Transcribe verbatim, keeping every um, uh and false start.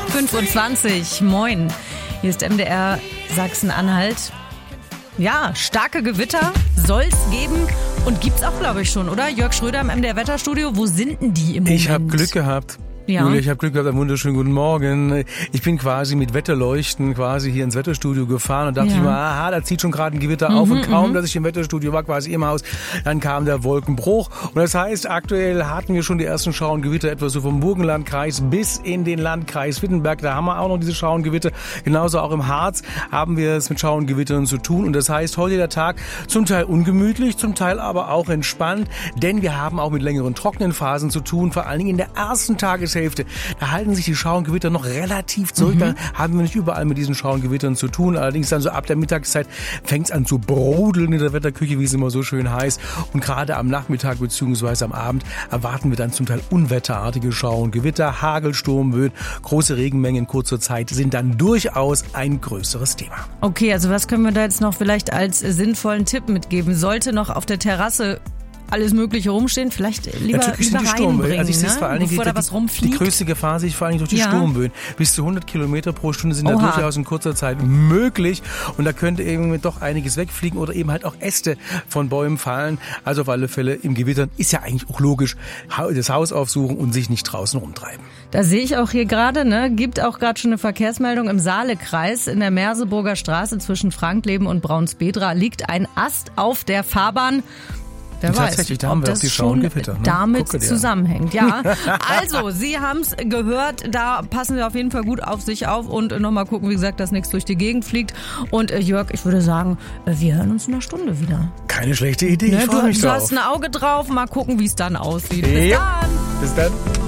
fünf Uhr zwanzig. Moin. Hier ist M D R Sachsen-Anhalt. Ja, starke Gewitter soll's geben und gibt's auch, glaube ich, schon, oder? Jörg Schröder im M D R Wetterstudio. Wo sind denn die im Moment? Ich habe Glück gehabt. Ja. Julia, ich habe Glück gehabt, einen wunderschönen guten Morgen. Ich bin quasi mit Wetterleuchten quasi hier ins Wetterstudio gefahren und dachte Ja. ich mir, aha, da zieht schon gerade ein Gewitter Mhm, auf und kaum, mhm. dass ich im Wetterstudio war, quasi im Haus, dann kam der Wolkenbruch und das heißt, aktuell hatten wir schon die ersten Schauer und Gewitter etwa so vom Burgenlandkreis bis in den Landkreis Wittenberg, da haben wir auch noch diese Schauer und Gewitter, genauso auch im Harz haben wir es mit Schauer und Gewittern zu tun und das heißt, heute der Tag zum Teil ungemütlich, zum Teil aber auch entspannt, denn wir haben auch mit längeren trockenen Phasen zu tun, vor allen Dingen in der ersten Tageshälfte. Da halten sich die Schauer und Gewitter noch relativ zurück. Mhm. Da haben wir nicht überall mit diesen Schauer und Gewittern zu tun. Allerdings dann so ab der Mittagszeit fängt es an zu brodeln in der Wetterküche, wie es immer so schön heißt. Und gerade am Nachmittag bzw. am Abend erwarten wir dann zum Teil unwetterartige Schauer und Gewitter. Hagel, Sturmböen, große Regenmengen in kurzer Zeit sind dann durchaus ein größeres Thema. Okay, also was können wir da jetzt noch vielleicht als sinnvollen Tipp mitgeben? Sollte noch auf der Terrasse alles Mögliche rumstehen, vielleicht lieber, ja, lieber die Sturmböen. reinbringen, Also ich sehe ne? vor allen Dingen, bevor die, da was die, rumfliegt. die größte Gefahr sehe ich vor allen Dingen durch die Ja. Sturmböen. Bis zu hundert Kilometer pro Stunde sind Oha. da durchaus in kurzer Zeit möglich und da könnte eben doch einiges wegfliegen oder eben halt auch Äste von Bäumen fallen. Also auf alle Fälle im Gewittern ist ja eigentlich auch logisch, das Haus aufsuchen und sich nicht draußen rumtreiben. Da sehe ich auch hier gerade, ne, gibt auch gerade schon eine Verkehrsmeldung im Saalekreis. In der Merseburger Straße zwischen Frankleben und Braunsbedra liegt ein Ast auf der Fahrbahn. Wer Und weiß, tatsächlich, da haben ob wir auch das die Schauer und schon Gewitter, ne? damit Gucke dir an. zusammenhängt. Ja, also, Sie haben es gehört, da passen Sie auf jeden Fall gut auf sich auf und nochmal gucken, wie gesagt, dass nichts durch die Gegend fliegt. Und äh, Jörg, ich würde sagen, äh, wir hören uns in einer Stunde wieder. Keine schlechte Idee, Ne, ich freue du, mich du drauf. hast ein Auge drauf, mal gucken, wie es dann aussieht. Bis Ja. dann! Bis dann.